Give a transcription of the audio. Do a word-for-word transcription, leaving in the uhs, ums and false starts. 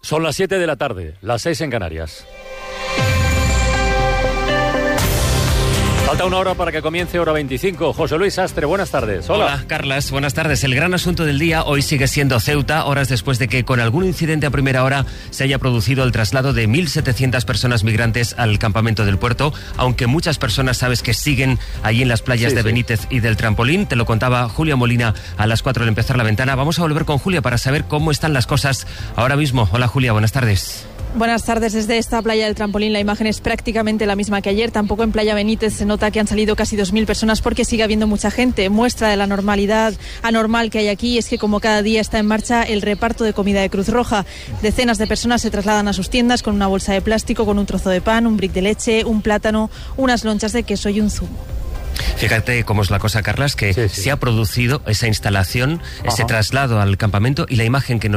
Son las siete de la tarde, las seis en Canarias. Falta una hora para que comience hora veinticinco. José Luis Sastre, buenas tardes. Hola. Hola, Carlas, buenas tardes. El gran asunto del día hoy sigue siendo Ceuta, horas después de que con algún incidente a primera hora se haya producido el traslado de mil setecientas personas migrantes al campamento del puerto, aunque muchas personas sabes que siguen allí en las playas sí, de sí. Benítez y del Trampolín. Te lo contaba Julia Molina a las cuatro al empezar la ventana. Vamos a volver con Julia para saber cómo están las cosas ahora mismo. Hola, Julia, buenas tardes. Buenas tardes. Desde esta playa del Trampolín la imagen es prácticamente la misma que ayer. Tampoco en Playa Benítez se nota que han salido casi dos mil personas porque sigue habiendo mucha gente. Muestra de la normalidad anormal que hay aquí es que como cada día está en marcha el reparto de comida de Cruz Roja. Decenas de personas se trasladan a sus tiendas con una bolsa de plástico, con un trozo de pan, un brick de leche, un plátano, unas lonchas de queso y un zumo. Fíjate cómo es la cosa, Carlas, que sí, sí. se ha producido esa instalación, Ajá. ese traslado al campamento y la imagen que nos